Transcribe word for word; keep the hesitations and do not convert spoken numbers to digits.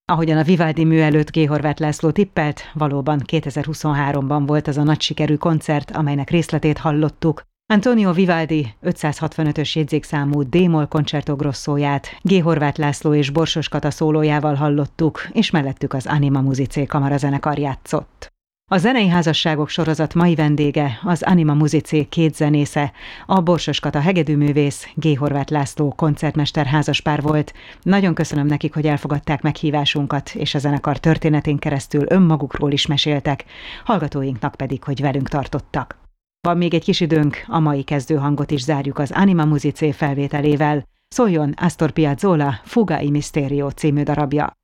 Ahogyan a Vivaldi mű előtt G. Horváth László tippelt, valóban kétezer-huszonháromban volt az a nagy sikerű koncert, amelynek részletét hallottuk. Antonio Vivaldi ötszázhatvanötös jegyzékszámú D-moll Concerto Grossóját G. Horváth László és Borsos Kata szólójával hallottuk, és mellettük az Anima Musicae kamarazenekar játszott. A zenei házasságok sorozat mai vendége, az Anima Musicae két zenésze, a Borsos Kata hegedűművész, G. Horváth László koncertmester házaspár volt. Nagyon köszönöm nekik, hogy elfogadták meghívásunkat, és a zenekar történetén keresztül önmagukról is meséltek, hallgatóinknak pedig, hogy velünk tartottak. Van még egy kis időnk, a mai kezdőhangot is zárjuk az Anima Musicae felvételével. Szóljon Astor Piazzolla Fuga e Misterio című darabja.